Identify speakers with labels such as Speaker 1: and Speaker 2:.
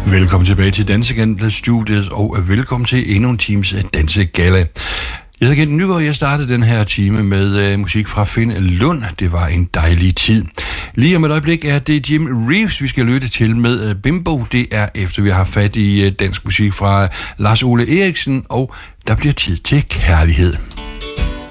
Speaker 1: Velkommen tilbage til Dansegalla-studiet, og velkommen til endnu en times Dansegalla. Jeg hedder Kent Nygaard, jeg startede den her time med musik fra Finn Lund. Det var en dejlig tid. Lige om et øjeblik er det Jim Reeves, vi skal lytte til med Bimbo. Det er efter vi har fat i dansk musik fra Lars Ole Eriksen, og der bliver tid til kærlighed.